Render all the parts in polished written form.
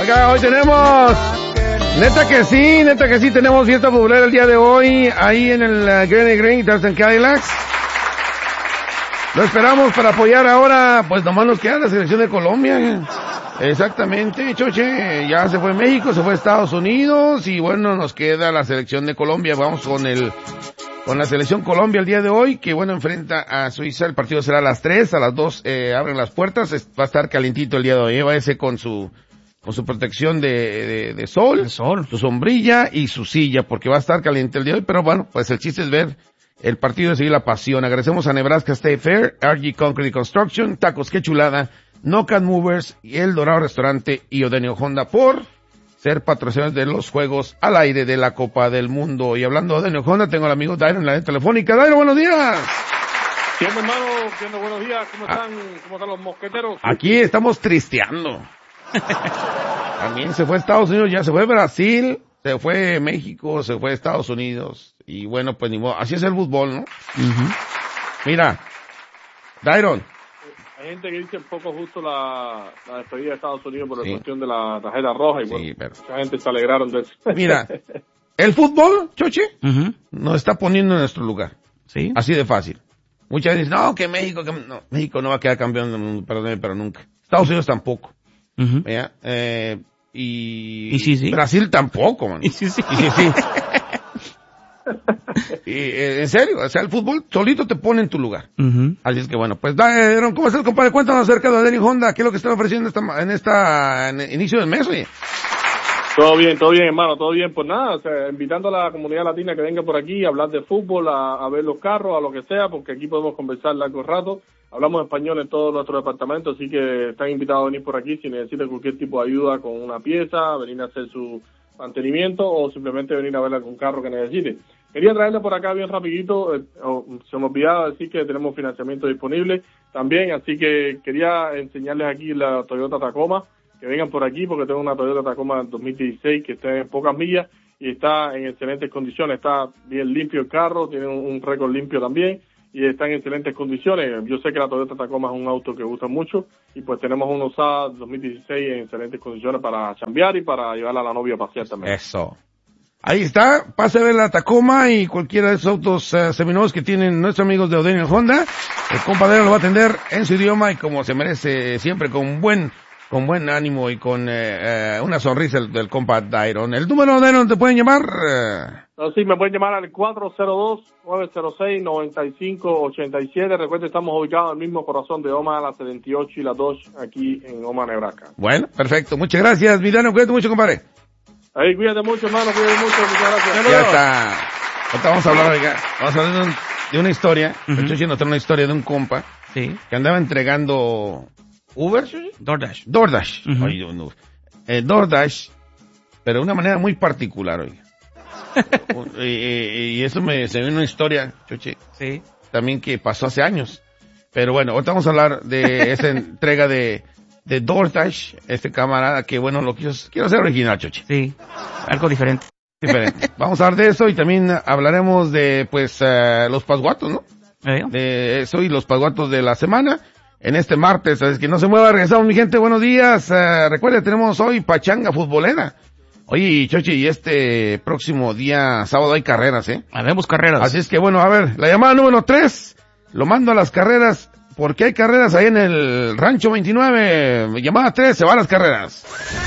Oiga, hoy tenemos... Neta que sí, tenemos fiesta futbolera el día de hoy, ahí en el Granny Green, Thurston Cadillacs. Lo esperamos para apoyar ahora, pues nomás nos queda la selección de Colombia. Exactamente, Choche, ya se fue México, se fue Estados Unidos, y bueno, nos queda la selección de Colombia. Vamos con la selección Colombia el día de hoy, que bueno, enfrenta a Suiza. El partido será a las 3, a las 2 abren las puertas, va a estar calientito el día de hoy, va ese con su protección de sol, su sombrilla y su silla, porque va a estar caliente el día de hoy. Pero bueno, pues el chiste es ver el partido y seguir la pasión. Agradecemos a Nebraska State Fair, RG Concrete Construction, Tacos Qué Chulada, Knockout Movers y El Dorado Restaurante y Odenio Honda por ser patrocinadores de los Juegos al Aire de la Copa del Mundo. Y hablando de Odenio Honda, tengo al amigo Dairo en la línea telefónica. Dairo, buenos días. ¿Qué onda, hermano? ¿Qué onda? Buenos días. ¿Cómo están los mosqueteros? Aquí estamos tristeando. También se fue Estados Unidos, ya se fue Brasil, se fue México, se fue Estados Unidos. Y bueno, pues ni modo, así es el fútbol, ¿no? Uh-huh. Mira, Dairon. Hay gente que dice un poco justo la despedida de Estados Unidos por la cuestión de la tarjeta roja, y bueno, mucha gente se alegraron de eso. Mira, el fútbol, Choche, nos está poniendo en nuestro lugar. Sí. Así de fácil. Muchas veces dicen, no, que México no va a quedar campeón del mundo, perdóname, pero nunca. Estados Unidos tampoco. Uh-huh. Y sí. Brasil tampoco, man. Y sí. Y, en serio, o sea, el fútbol solito te pone en tu lugar. Uh-huh. Así es que bueno, pues Aaron, ¿cómo estás, compadre? Cuéntanos acerca de Odenio Honda, ¿qué es lo que están ofreciendo en inicio del mes, oye? Todo bien, hermano, todo bien. Pues nada, o sea, invitando a la comunidad latina que venga por aquí a hablar de fútbol, a ver los carros, a lo que sea, porque aquí podemos conversar largo rato. Hablamos español en todo nuestro departamento, así que están invitados a venir por aquí si necesitan cualquier tipo de ayuda con una pieza, venir a hacer su mantenimiento o simplemente venir a ver algún carro que necesite. Quería traerle por acá bien rapidito, se me olvidaba decir que tenemos financiamiento disponible también, así que quería enseñarles aquí la Toyota Tacoma, que vengan por aquí porque tengo una Toyota Tacoma 2016 que está en pocas millas y está en excelentes condiciones, está bien limpio el carro, tiene un récord limpio también y está en excelentes condiciones. Yo sé que la Toyota Tacoma es un auto que gusta mucho y pues tenemos una usada 2016 en excelentes condiciones para chambear y para llevarla a la novia a pasear también. Eso. Ahí está, pase a ver la Tacoma y cualquiera de esos autos seminuevos que tienen nuestros amigos de Odenio Honda. El compadre lo va a atender en su idioma y como se merece siempre, con buen ánimo y con una sonrisa del compa Dairon. ¿El número de Dairon te pueden llamar? Sí, me pueden llamar al 402-906-9587. Recuerden, estamos ubicados en el mismo corazón de Omaha, la 78 y la 2, aquí en Omaha, Nebraska. Bueno, perfecto. Muchas gracias, mi Dairon. Cuídate mucho, compadre. Ahí, cuídate mucho, hermano. Cuídate mucho. Muchas gracias. Ya está. Ahorita vamos a hablar de una historia. El Chuchi nos trae una historia de un compa que andaba entregando... ¿Uber? DoorDash. Uh-huh. Oye, no. DoorDash, pero de una manera muy particular, oiga. y eso se me vino una historia, Chuchi. Sí. También que pasó hace años. Pero bueno, ahorita vamos a hablar de esa entrega de DoorDash, este camarada que bueno, quiero ser original, Chuchi. Sí. Algo diferente. Vamos a hablar de eso y también hablaremos de, pues, los pasguatos, ¿no? De eso y los pasguatos de la semana. En este martes, sabes que no se mueva, regresamos mi gente, buenos días. Recuerda, tenemos hoy pachanga futbolera. Oye, Chochi, y este próximo día, sábado, hay carreras, Haremos carreras. Así es que bueno, a ver, la llamada número 3, lo mando a las carreras, porque hay carreras ahí en el Rancho 29. Llamada 3, se van las carreras.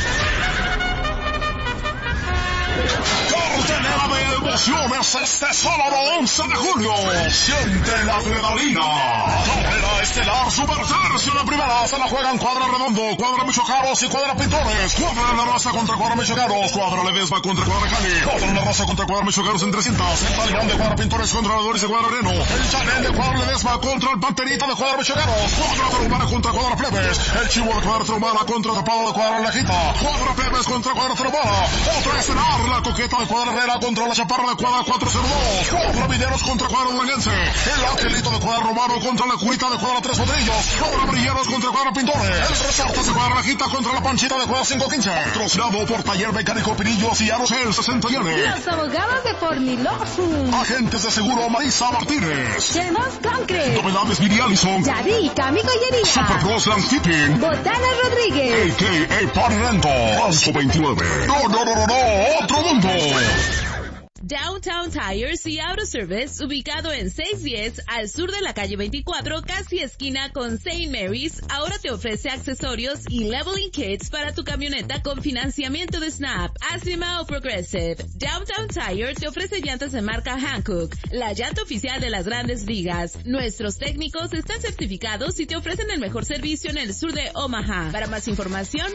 Este sábado 11 de julio, siente la adrenalina. Carrera estelar Super Tercio de primera, se la juegan Cuadra Redondo, Cuadra Michoacaros y Cuadra Pintores. Cuadra La Raza contra Cuadra Michoacaros, Cuadra Ledesma contra Cuadra Cali, Cuadra La Raza contra Cuadra Michoacaros en 300, el Talibán de Cuadra Pintores contra Ledores de Cuadra Reno, el Chanel de Cuadra Ledesma contra el Panterita de Cuadra Michoacaros, Cuadra Tarumana contra Cuadra Plebes, el Chivo de Cuadra Tarumana contra Tapado de Cuadra Lejita, Cuadra Plebes contra Cuadra Tarumana, otra estelar, la Coqueta de Cuadra Herrera contra la Chapa Parra de Cuadra 402. Cuadra Mineros contra Cuadra Duranguense. El Angelito de Cuadra Romano contra la Curita de Cuadra Tres Potrillos. Cuadra Brilleros contra Cuadra Pintores. El Resortes de Cuadra Rajita contra la Panchita de Cuadra 515. Patrocinado por Taller Mecánico Pinillos y Arocel 60N. Los abogados de Fornilosum. Agentes de seguro Marisa Martínez. Chenos Concrete. Novedades Viri Allison. Yadí, Cami Joyería. Super Cross Landscaping. Botana Rodríguez. A.K.A. Party Rental. Paso 29. No, otro mundo. Downtown Tires y Auto Service, ubicado en 610 al sur de la calle 24, casi esquina con St. Mary's, ahora te ofrece accesorios y leveling kits para tu camioneta con financiamiento de Snap, Acima o Progressive. Downtown Tire te ofrece llantas de marca Hankook, la llanta oficial de las Grandes Ligas. Nuestros técnicos están certificados y te ofrecen el mejor servicio en el sur de Omaha. Para más información,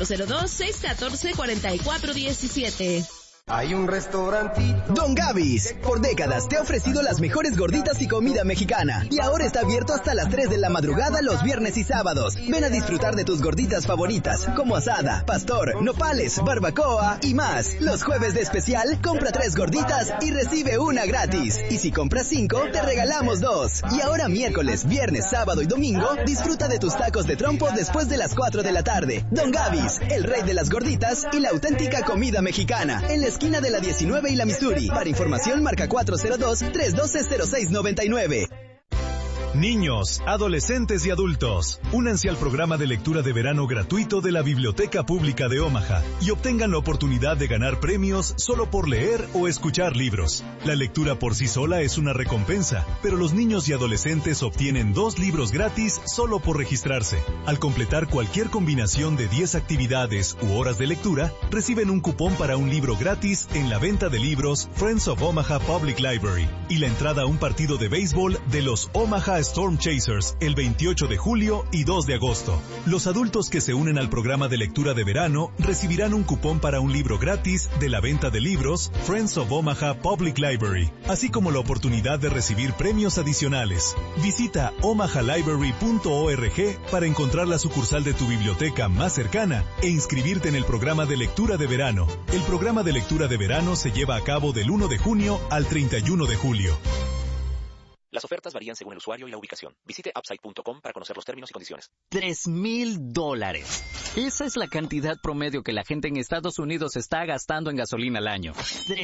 402-614-4417. Hay un restaurantito. Don Gavis, por décadas te ha ofrecido las mejores gorditas y comida mexicana. Y ahora está abierto hasta las 3 de la madrugada los viernes y sábados. Ven a disfrutar de tus gorditas favoritas, como asada, pastor, nopales, barbacoa y más. Los jueves de especial, compra 3 gorditas y recibe una gratis. Y si compras 5, te regalamos 2. Y ahora miércoles, viernes, sábado y domingo, disfruta de tus tacos de trompo después de las 4 de la tarde. Don Gavis, el rey de las gorditas y la auténtica comida mexicana. En la esquina de la 19 y la Missouri. Para información marca 402-312-0699. Niños, adolescentes y adultos, únanse al programa de lectura de verano gratuito de la Biblioteca Pública de Omaha y obtengan la oportunidad de ganar premios solo por leer o escuchar libros. La lectura por sí sola es una recompensa, pero los niños y adolescentes obtienen 2 libros gratis solo por registrarse. Al completar cualquier combinación de 10 actividades u horas de lectura, reciben un cupón para un libro gratis en la venta de libros Friends of Omaha Public Library y la entrada a un partido de béisbol de los Omaha Storm Chasers el 28 de julio y 2 de agosto. Los adultos que se unen al programa de lectura de verano recibirán un cupón para un libro gratis de la venta de libros Friends of Omaha Public Library, así como la oportunidad de recibir premios adicionales. Visita omahalibrary.org para encontrar la sucursal de tu biblioteca más cercana e inscribirte en el programa de lectura de verano. El programa de lectura de verano se lleva a cabo del 1 de junio al 31 de julio. Las ofertas varían según el usuario y la ubicación. Visite Upside.com para conocer los términos y condiciones. $3,000. Esa es la cantidad promedio que la gente en Estados Unidos está gastando en gasolina al año.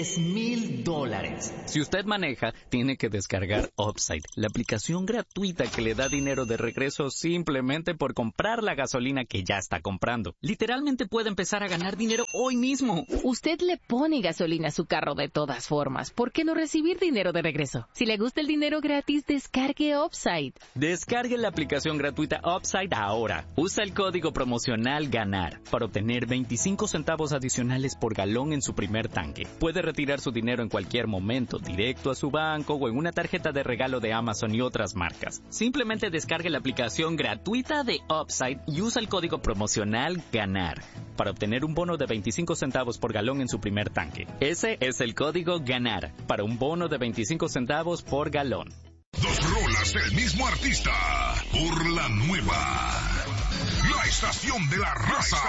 $3,000. Si usted maneja, tiene que descargar Upside, la aplicación gratuita que le da dinero de regreso simplemente por comprar la gasolina que ya está comprando. Literalmente puede empezar a ganar dinero hoy mismo. Usted le pone gasolina a su carro de todas formas. ¿Por qué no recibir dinero de regreso? Si le gusta el dinero gratis, descargue Upside. Descargue la aplicación gratuita Upside ahora. Usa el código promocional GANAR para obtener 25 centavos adicionales por galón en su primer tanque. Puede retirar su dinero en cualquier momento, directo a su banco o en una tarjeta de regalo de Amazon y otras marcas. Simplemente descargue la aplicación gratuita de Upside y usa el código promocional GANAR para obtener un bono de 25 centavos por galón en su primer tanque. Ese es el código GANAR para un bono de 25 centavos por galón. 2 rolas del mismo artista por la nueva. La estación de la raza.